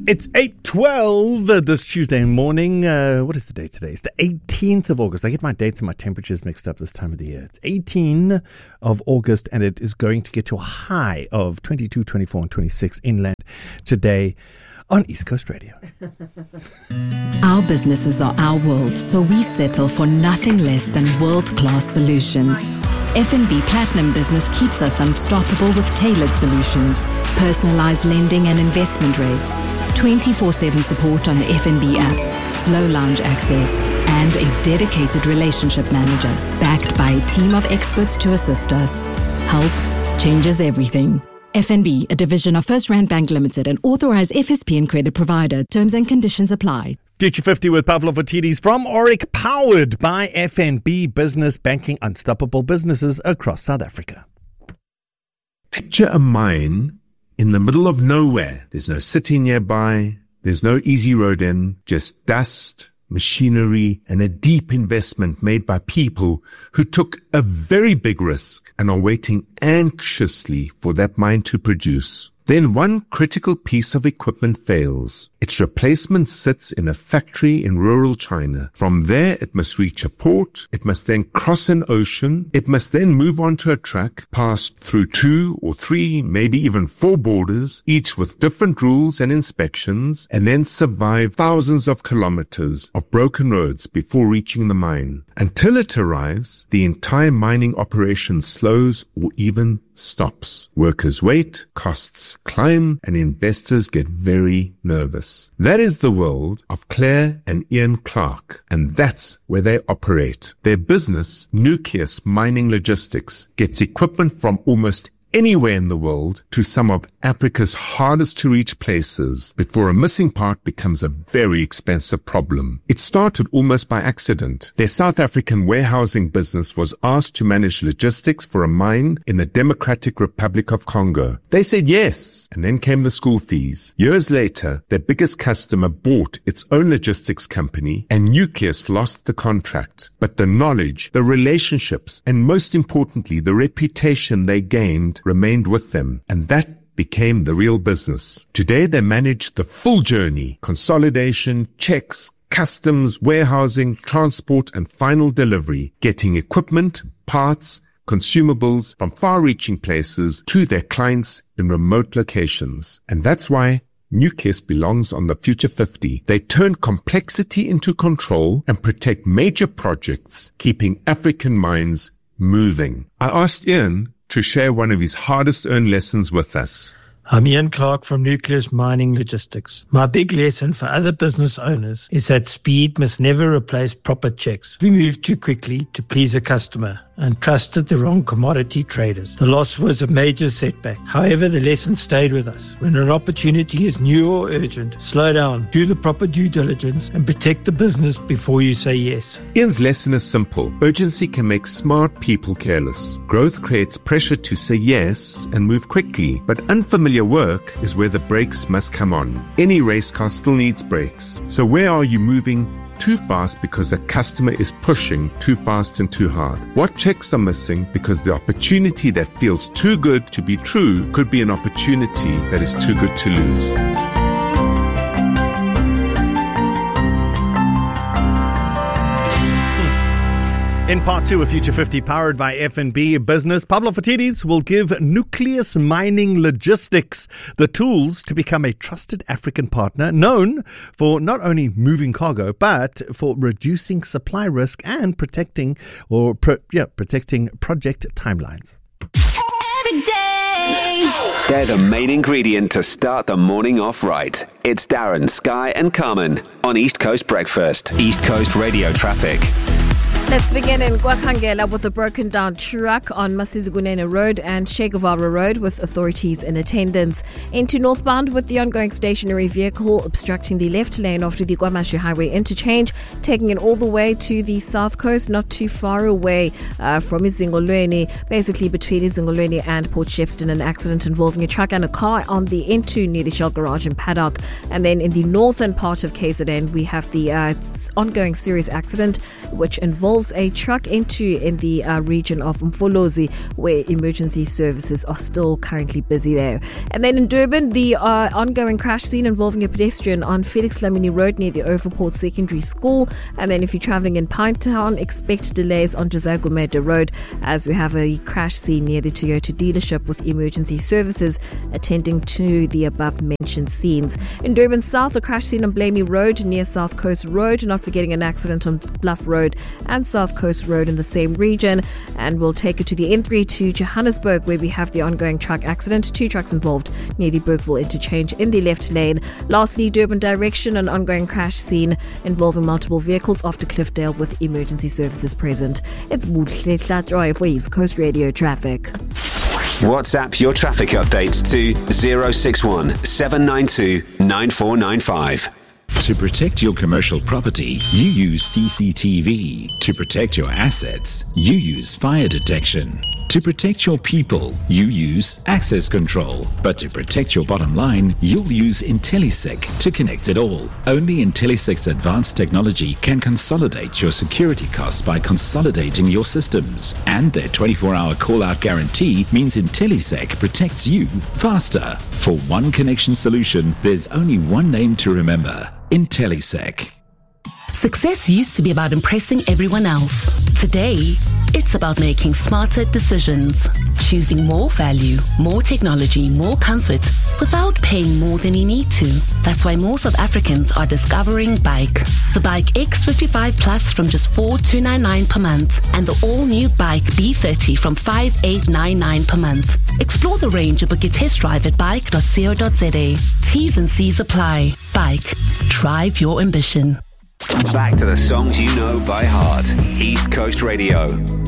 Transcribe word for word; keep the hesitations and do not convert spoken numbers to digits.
It's eight twelve uh, this Tuesday morning. Uh, what is the date today? It's the eighteenth of August. I get my dates and my temperatures mixed up this time of the year. It's eighteenth of August, and it is going to get to a high of twenty-two, twenty-four, and twenty-six inland today on East Coast Radio. Our businesses are our world, so we settle for nothing less than world-class solutions. F N B Platinum Business keeps us unstoppable with tailored solutions, personalized lending and investment rates, twenty-four seven support on the F N B app, slow lounge access, and a dedicated relationship manager backed by a team of experts to assist us. Help changes everything. F N B, a division of First Rand Bank Limited, an authorized F S P and credit provider. Terms and conditions apply. Future fifty with Pavlo Phitidis from Oric, powered by F N B Business, banking unstoppable businesses across South Africa. Picture a mine in the middle of nowhere. There's no city nearby. There's no easy road in, just dust, machinery, and a deep investment made by people who took a very big risk and are waiting anxiously for that mine to produce. Then one critical piece of equipment fails. Its replacement sits in a factory in rural China. From there, it must reach a port. It must then cross an ocean. It must then move onto a truck, pass through two or three, maybe even four borders, each with different rules and inspections, and then survive thousands of kilometers of broken roads before reaching the mine. Until it arrives, the entire mining operation slows or even stops. Workers wait, costs climb, and investors get very nervous. That is the world of Claire and Ian Clark, and that's where they operate. Their business, Nucleus Mining Logistics, gets equipment from almost anywhere in the world to some of Africa's hardest to reach places before a missing part becomes a very expensive problem. It started almost by accident. Their South African warehousing business was asked to manage logistics for a mine in the Democratic Republic of Congo. They said yes, and then came the school fees. Years later, their biggest customer bought its own logistics company, and Nucleus lost the contract. But the knowledge, the relationships, and most importantly, the reputation they gained remained with them, and that became the real business. Today they manage the full journey: consolidation, checks, customs, warehousing, transport, and final delivery, getting equipment, parts, consumables from far-reaching places to their clients in remote locations. And that's why Nucleus belongs on the Future fifty. They turn complexity into control and protect major projects, keeping African mines moving. I asked Ian to share one of his hardest earned lessons with us. I'm Ian Clark from Nucleus Mining Logistics. My big lesson for other business owners is that speed must never replace proper checks. We moved too quickly to please a customer and trusted the wrong commodity traders. The loss was a major setback. However, the lesson stayed with us. When an opportunity is new or urgent, slow down, do the proper due diligence, and protect the business before you say yes. Ian's lesson is simple. Urgency can make smart people careless. Growth creates pressure to say yes and move quickly, but unfamiliar work is where the brakes must come on. Any race car still needs brakes. So where are you moving too fast because a customer is pushing too fast and too hard? What checks are missing because the opportunity that feels too good to be true could be an opportunity that is too good to lose? In part two of Future fifty, powered by F N B Business, Pavlo Phitidis will give Nucleus Mining Logistics the tools to become a trusted African partner, known for not only moving cargo, but for reducing supply risk and protecting or pro, yeah, protecting project timelines. Every day. They're the main ingredient to start the morning off right. It's Darren, Sky, and Carmen on East Coast Breakfast. East Coast Radio Traffic. Let's begin in Kwakhangela with a broken down truck on Masizigunene Road and Che Guevara Road with authorities in attendance. Into northbound with the ongoing stationary vehicle obstructing the left lane after the Kwamashi Highway interchange, taking it all the way to the south coast, not too far away uh, from Izingolweni, basically between Izingolweni and Port Shepstone. An accident involving a truck and a car on the N two near the Shell Garage and Paddock. And then in the northern part of K Z N, we have the uh, ongoing serious accident which involves involves a truck entry in the uh, region of Mfolozi, where emergency services are still currently busy there. And then in Durban, the uh, ongoing crash scene involving a pedestrian on Felix Lamini Road near the Overport Secondary School. And then if you're travelling in Pinetown, expect delays on Josiah Gumede Road as we have a crash scene near the Toyota dealership with emergency services attending to the above mentioned scenes. In Durban South, a crash scene on Blamey Road near South Coast Road, not forgetting an accident on Bluff Road and South Coast Road in the same region. And we'll take it to the N three to Johannesburg, where we have the ongoing truck accident, two trucks involved near the Bergville interchange in the left lane. Lastly, Durban direction, an ongoing crash scene involving multiple vehicles after Cliffdale with emergency services present. It's Buhle Tlatroy for East Coast Radio Traffic. WhatsApp your traffic updates to zero six one seven nine two nine four nine five. To protect your commercial property, you use C C T V. To protect your assets, you use fire detection. To protect your people, you use access control. But to protect your bottom line, you'll use IntelliSec to connect it all. Only IntelliSec's advanced technology can consolidate your security costs by consolidating your systems. And their twenty-four hour call-out guarantee means IntelliSec protects you faster. For one connection solution, there's only one name to remember: IntelliSec. Success used to be about impressing everyone else. Today, it's about making smarter decisions. Choosing more value, more technology, more comfort without paying more than you need to. That's why more South Africans are discovering Bike. The Bike X fifty-five Plus from just four thousand two hundred ninety-nine per month and the all-new Bike B thirty from five thousand eight hundred ninety-nine per month. Explore the range and book your test drive at bike dot co dot za. T's and C's apply. Bike. Drive your ambition. Back to the songs you know by heart. East Coast Radio.